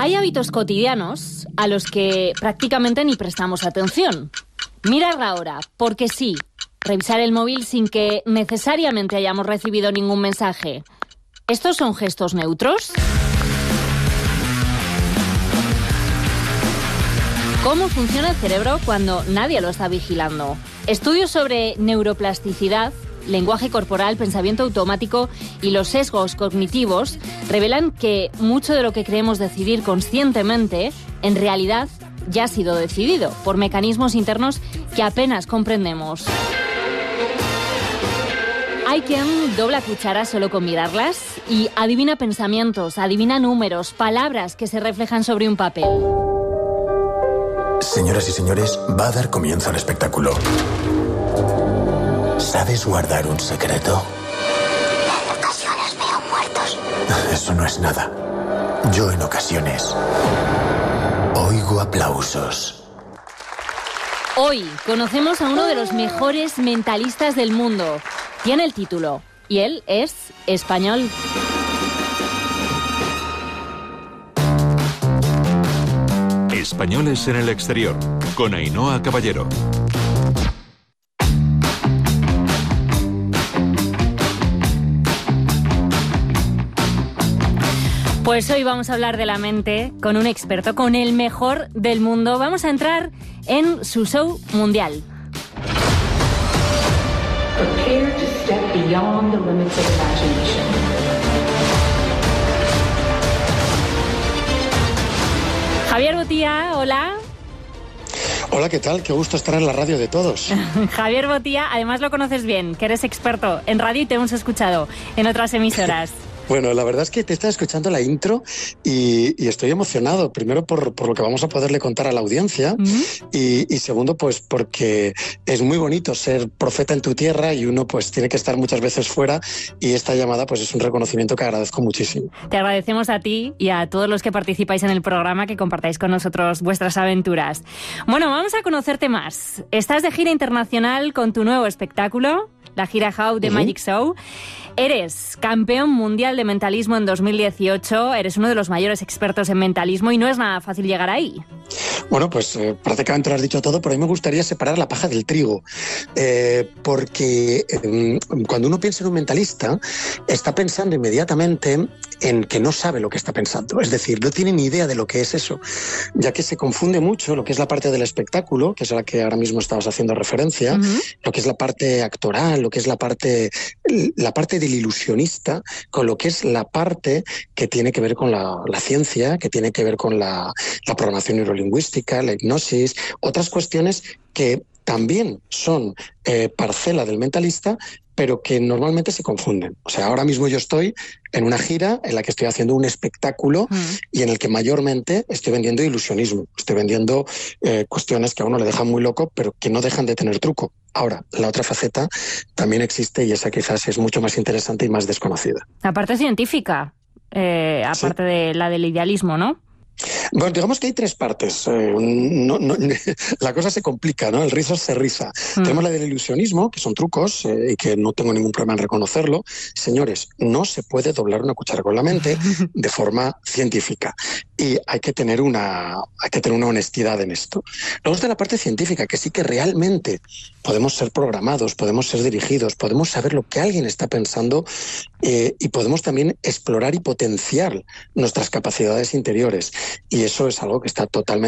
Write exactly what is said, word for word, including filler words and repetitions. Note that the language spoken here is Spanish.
Hay hábitos cotidianos a los que prácticamente ni prestamos atención. Mirar la hora, porque sí. Revisar el móvil sin que necesariamente hayamos recibido ningún mensaje. ¿Estos son gestos neutros? ¿Cómo funciona el cerebro cuando nadie lo está vigilando? Estudios sobre neuroplasticidad, lenguaje corporal, pensamiento automático y los sesgos cognitivos revelan que mucho de lo que creemos decidir conscientemente, en realidad ya ha sido decidido por mecanismos internos que apenas comprendemos. Hay quien dobla cucharas solo con mirarlas y adivina pensamientos, adivina números, palabras que se reflejan sobre un papel. Señoras y señores, va a dar comienzo al espectáculo. ¿Sabes guardar un secreto? En ocasiones veo muertos. Eso no es nada. Yo en ocasiones oigo aplausos. Hoy conocemos a uno de los mejores mentalistas del mundo. Tiene el título y él es español. Españoles en el exterior, con Ainhoa Caballero. Pues hoy vamos a hablar de la mente con un experto, con el mejor del mundo. Vamos a entrar en su show mundial. Prepare to step beyond the limits of imagination. Javier Botía, hola. Hola, ¿qué tal? Qué gusto estar en la radio de todos. Javier Botía, además lo conoces bien, que eres experto en radio y te hemos escuchado en otras emisoras. Bueno, la verdad es que te estaba escuchando la intro y, y estoy emocionado. Primero por, por lo que vamos a poderle contar a la audiencia uh-huh. y, y segundo pues porque es muy bonito ser profeta en tu tierra y uno pues tiene que estar muchas veces fuera y esta llamada pues es un reconocimiento que agradezco muchísimo. Te agradecemos a ti y a todos los que participáis en el programa que compartáis con nosotros vuestras aventuras. Bueno, vamos a conocerte más. Estás de gira internacional con tu nuevo espectáculo, la gira How the uh-huh. Magic Show. Eres campeón mundial de mentalismo en dos mil dieciocho, eres uno de los mayores expertos en mentalismo y no es nada fácil llegar ahí. Bueno, pues eh, prácticamente lo has dicho todo, pero a mí me gustaría separar la paja del trigo, eh, porque eh, cuando uno piensa en un mentalista, está pensando inmediatamente en que no sabe lo que está pensando, es decir, no tiene ni idea de lo que es eso, ya que se confunde mucho lo que es la parte del espectáculo, que es a la que ahora mismo estabas haciendo referencia, uh-huh. lo que es la parte actoral, lo que es la parte, la parte del ilusionista, con lo que es la parte que tiene que ver con la, la ciencia, que tiene que ver con la, la programación neurolingüística, la hipnosis, otras cuestiones que también son eh, parcela del mentalista, pero que normalmente se confunden. O sea, ahora mismo yo estoy en una gira en la que estoy haciendo un espectáculo mm. y en el que mayormente estoy vendiendo ilusionismo, estoy vendiendo eh, cuestiones que a uno le dejan muy loco, pero que no dejan de tener truco. Ahora, la otra faceta también existe y esa quizás es mucho más interesante y más desconocida. La parte científica, eh, aparte ¿Sí? de la del idealismo, ¿no? Bueno, digamos que hay tres partes. Eh, no, no, la cosa se complica, ¿no? El rizo se riza. Mm. Tenemos la del ilusionismo, que son trucos eh, y que no tengo ningún problema en reconocerlo. Señores, no se puede doblar una cuchara con la mente de forma científica. Y hay que tener una, hay que tener una honestidad en esto. Luego está la parte científica, que sí que realmente podemos ser programados, podemos ser dirigidos, podemos saber lo que alguien está pensando eh, y podemos también explorar y potenciar nuestras capacidades interiores. Y eso es algo que está totalmente